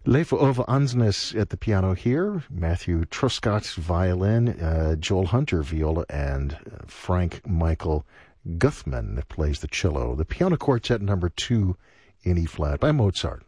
Leif Ove Ansnes at the piano here, Matthew Truscott violin, Joel Hunter viola, and Frank Michael Guthman plays the cello. The Piano Quartet number 2 in E-flat by Mozart.